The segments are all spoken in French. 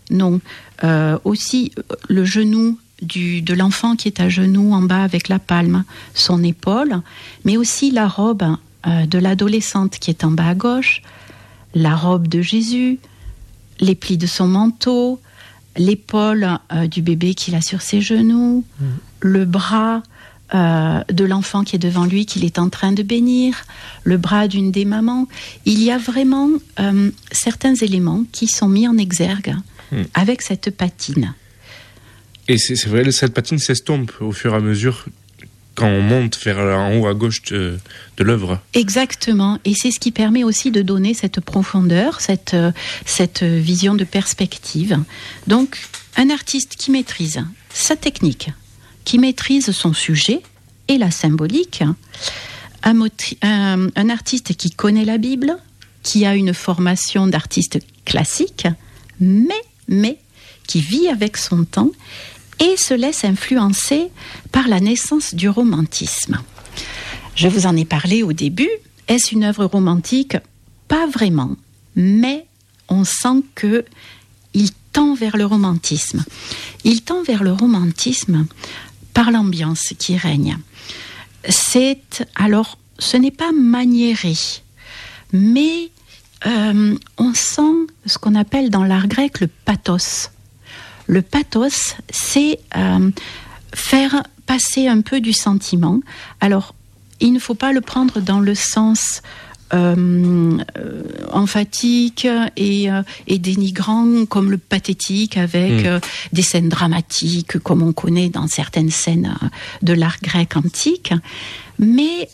Non. Aussi, le genou de l'enfant qui est à genoux en bas avec la palme, son épaule, mais aussi la robe de l'adolescente qui est en bas à gauche, la robe de Jésus, les plis de son manteau, l'épaule du bébé qu'il a sur ses genoux, le bras de l'enfant qui est devant lui, qu'il est en train de bénir, le bras d'une des mamans. Il y a vraiment certains éléments qui sont mis en exergue avec cette patine. Et c'est vrai, cette patine s'estompe au fur et à mesure quand on monte vers en haut à gauche de l'œuvre. Exactement, et c'est ce qui permet aussi de donner cette profondeur, cette vision de perspective. Donc, un artiste qui maîtrise sa technique, qui maîtrise son sujet et la symbolique, un artiste qui connaît la Bible, qui a une formation d'artiste classique, mais qui vit avec son temps et se laisse influencer par la naissance du romantisme. Je vous en ai parlé au début. Est-ce une œuvre romantique ? Pas vraiment, mais on sent qu'il tend vers le romantisme. Il tend vers le romantisme par l'ambiance qui règne. Alors, ce n'est pas maniéré, mais on sent ce qu'on appelle dans l'art grec le pathos. Le pathos, c'est faire passer un peu du sentiment. Alors, il ne faut pas le prendre dans le sens emphatique et dénigrant, comme le pathétique, avec des scènes dramatiques, comme on connaît dans certaines scènes de l'art grec antique. Mais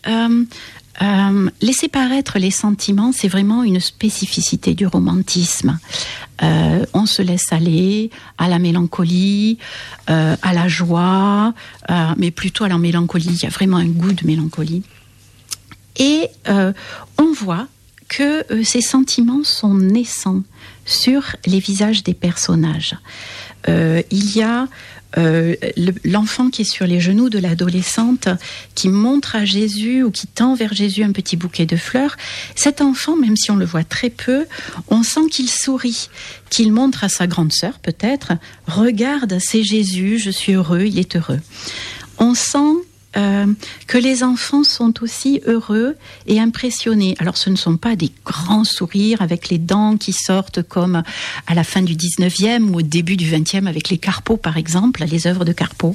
laisser paraître les sentiments, c'est vraiment une spécificité du romantisme. On se laisse aller à la mélancolie, à la joie, mais plutôt à la mélancolie. Il y a vraiment un goût de mélancolie. Et on voit que ces sentiments sont naissants sur les visages des personnages. Il y a l'enfant qui est sur les genoux de l'adolescente, qui montre à Jésus ou qui tend vers Jésus un petit bouquet de fleurs. Cet enfant, même si on le voit très peu, on sent qu'il sourit, qu'il montre à sa grande sœur peut-être, « Regarde, c'est Jésus, je suis heureux, il est heureux ». On sent que les enfants sont aussi heureux et impressionnés. Alors ce ne sont pas des grands sourires avec les dents qui sortent comme à la fin du 19e ou au début du 20e avec les Carpeaux par exemple, les œuvres de Carpeaux,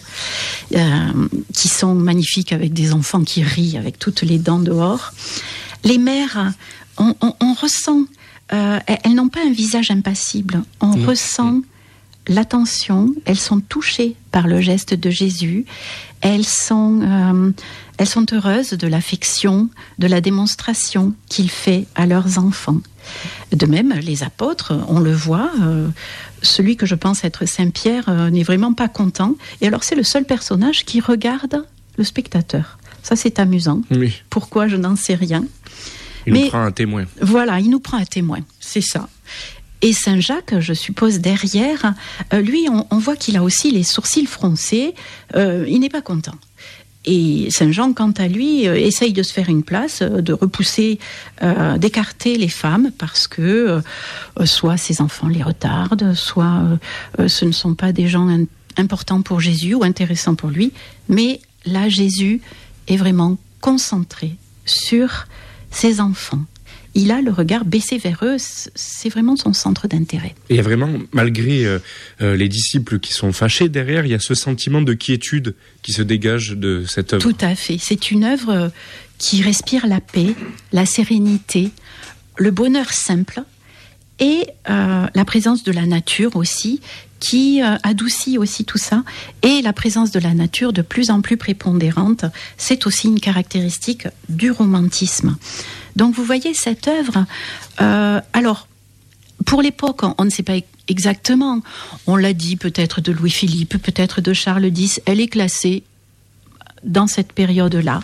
qui sont magnifiques avec des enfants qui rient avec toutes les dents dehors. Les mères, on ressent, elles n'ont pas un visage impassible, on ressent l'attention, elles sont touchées par le geste de Jésus, elles sont heureuses de l'affection, de la démonstration qu'il fait à leurs enfants. De même, les apôtres, on le voit, celui que je pense être Saint-Pierre n'est vraiment pas content, et alors c'est le seul personnage qui regarde le spectateur. Ça c'est amusant. Oui. Pourquoi, je n'en sais rien. Il nous prend un témoin. Voilà, il nous prend un témoin, c'est ça. Et Saint-Jacques, je suppose, derrière, lui, on voit qu'il a aussi les sourcils froncés, il n'est pas content. Et Saint-Jean, quant à lui, essaye de se faire une place, de repousser, d'écarter les femmes, parce que soit ses enfants les retardent, soit ce ne sont pas des gens importants pour Jésus ou intéressants pour lui. Mais là, Jésus est vraiment concentré sur ses enfants. Il a le regard baissé vers eux, c'est vraiment son centre d'intérêt. Et il y a vraiment, malgré les disciples qui sont fâchés derrière, il y a ce sentiment de quiétude qui se dégage de cette œuvre. Tout à fait, c'est une œuvre qui respire la paix, la sérénité, le bonheur simple et la présence de la nature aussi, qui adoucit aussi tout ça, et la présence de la nature de plus en plus prépondérante, c'est aussi une caractéristique du romantisme. Donc vous voyez cette œuvre, alors pour l'époque on ne sait pas exactement, on l'a dit peut-être de Louis-Philippe, peut-être de Charles X, elle est classée dans cette période-là,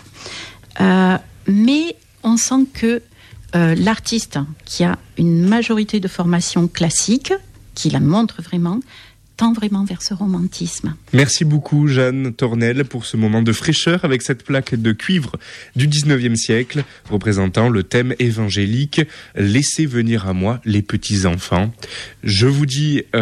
mais on sent que l'artiste qui a une majorité de formation classique, qui la montre vraiment, tend vraiment vers ce romantisme. Merci beaucoup Jeanne Tornel pour ce moment de fraîcheur avec cette plaque de cuivre du 19e siècle représentant le thème évangélique « Laissez venir à moi les petits enfants ». Je vous dis